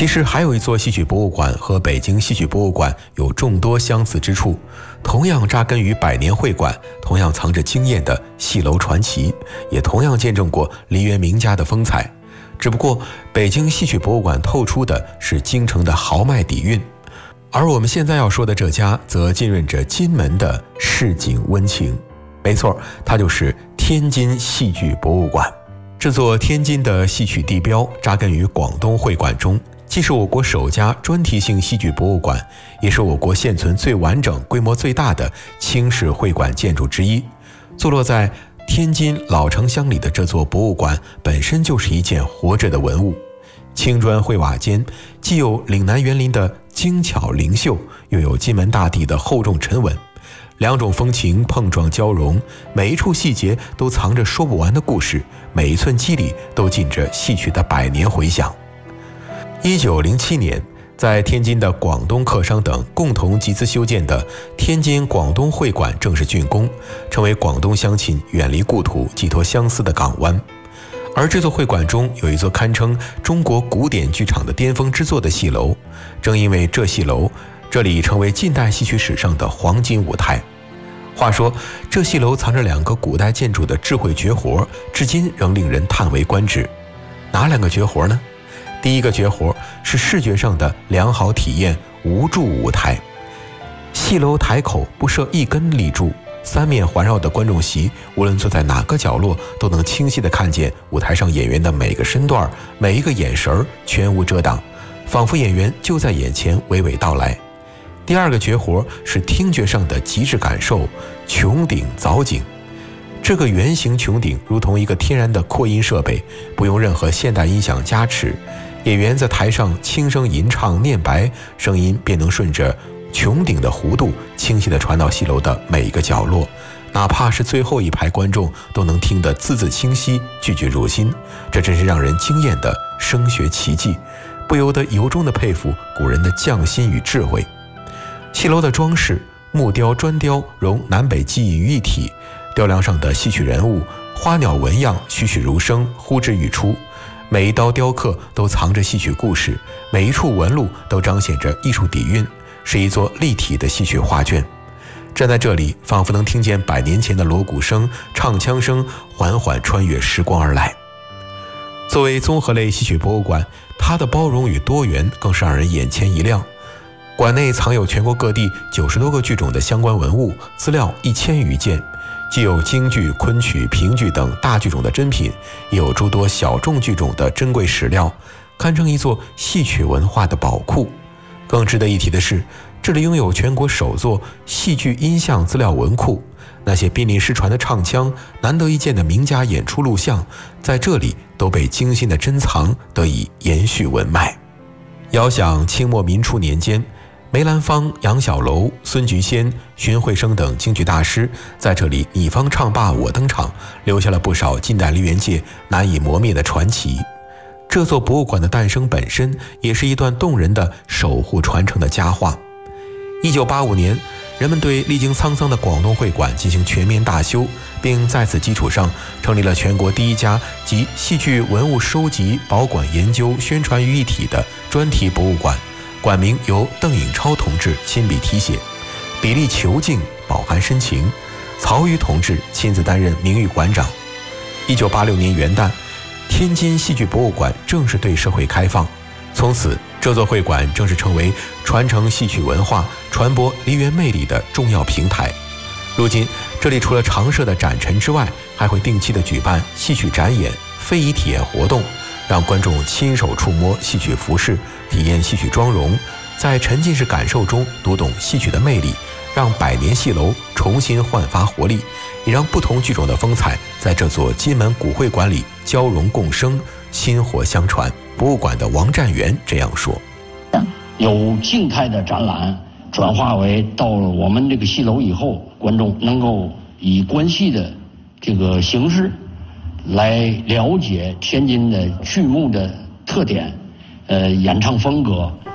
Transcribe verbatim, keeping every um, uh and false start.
其实还有一座戏曲博物馆和北京戏曲博物馆有众多相似之处，同样扎根于百年会馆，同样藏着惊艳的戏楼传奇，也同样见证过梨园名家的风采。只不过北京戏曲博物馆透出的是京城的豪迈底蕴，而我们现在要说的这家则浸润着金门的市井温情。没错，它就是天津戏剧博物馆。这座天津的戏曲地标扎根于广东会馆中，既是我国首家专题性戏剧博物馆，也是我国现存最完整、规模最大的清式会馆建筑之一。坐落在天津老城乡里的这座博物馆本身就是一件活着的文物。青砖灰瓦间，既有岭南园林的精巧灵秀，又有金门大地的厚重沉稳，两种风情碰撞交融，每一处细节都藏着说不完的故事，每一寸肌理都浸着戏曲的百年回响。一九零七年，在天津的广东客商等共同集资修建的天津广东会馆正式竣工，成为广东乡亲远离故土、寄托相思的港湾。而这座会馆中有一座堪称中国古典剧场的巅峰之作的戏楼，正因为这戏楼，这里成为近代戏曲史上的黄金舞台。话说，这戏楼藏着两个古代建筑的智慧绝活，至今仍令人叹为观止。哪两个绝活呢？第一个绝活是视觉上的良好体验无柱舞台。戏楼台口不设一根立柱，三面环绕的观众席，无论坐在哪个角落，都能清晰地看见舞台上演员的每个身段、每一个眼神，全无遮挡，仿佛演员就在眼前娓娓道来。第二个绝活是听觉上的极致感受，穹顶藻井。这个圆形穹顶如同一个天然的扩音设备，不用任何现代音响加持，演员在台上轻声吟唱念白，声音便能顺着穹顶的弧度清晰地传到戏楼的每一个角落，哪怕是最后一排观众都能听得字字清晰，句句入心。这真是让人惊艳的声学奇迹，不由得由衷地佩服古人的匠心与智慧。戏楼的装饰，木雕、砖雕融南北技艺于一体，雕梁上的戏曲人物、花鸟纹样栩栩如生，呼之欲出。每一刀雕刻都藏着戏曲故事，每一处纹路都彰显着艺术底蕴，是一座立体的戏曲画卷。站在这里，仿佛能听见百年前的锣鼓声、唱腔声缓缓穿越时光而来。作为综合类戏曲博物馆，它的包容与多元更是让人眼前一亮。馆内藏有全国各地九十多个剧种的相关文物资料一千余件，既有京剧、昆曲、评剧等大剧种的珍品，也有诸多小众剧种的珍贵史料，堪称一座戏曲文化的宝库。更值得一提的是，这里拥有全国首座戏剧音像资料文库，那些濒临失传的唱腔、难得一见的名家演出录像，在这里都被精心的珍藏，得以延续文脉。遥想清末民初年间，梅兰芳、杨小楼、孙菊仙、荀慧生等京剧大师在这里你方唱罢我登场，留下了不少近代梨园界难以磨灭的传奇。这座博物馆的诞生本身也是一段动人的守护传承的佳话。一九八五年，人们对历经沧桑的广东会馆进行全面大修，并在此基础上成立了全国第一家集戏剧文物收集、保管、研究、宣传于一体的专题博物馆。馆名由邓颖超同志亲笔题写，笔力遒劲，饱含深情。曹禺同志亲自担任名誉馆长。一九八六年元旦，天津戏剧博物馆正式对社会开放，从此这座会馆正式成为传承戏曲文化、传播梨园魅力的重要平台。如今，这里除了常设的展陈之外，还会定期的举办戏曲展演、非遗体验活动，让观众亲手触摸戏曲服饰，体验戏曲妆容，在沉浸式感受中读懂戏曲的魅力，让百年戏楼重新焕发活力，也让不同剧种的风采在这座金门古会馆里交融共生，薪火相传。博物馆的王占元这样说： 有静态的展览转化为到了我们这个戏楼以后，观众能够以观戏的这个形式来了解天津的剧目的特点，呃，演唱风格，